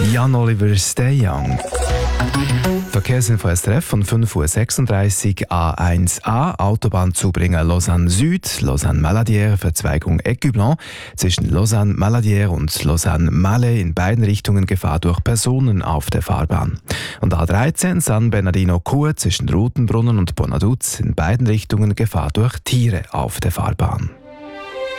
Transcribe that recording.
Jan Oliver Stay Young. Verkehrsinfo SRF von 5.36 Uhr A1A, Autobahnzubringer Lausanne Süd, Lausanne-Maladière, Verzweigung Écublens, zwischen Lausanne-Maladière und Lausanne-Malais in beiden Richtungen Gefahr durch Personen auf der Fahrbahn. Und A13 San Bernardino-Chur zwischen Rutenbrunnen und Bonaduz in beiden Richtungen Gefahr durch Tiere auf der Fahrbahn.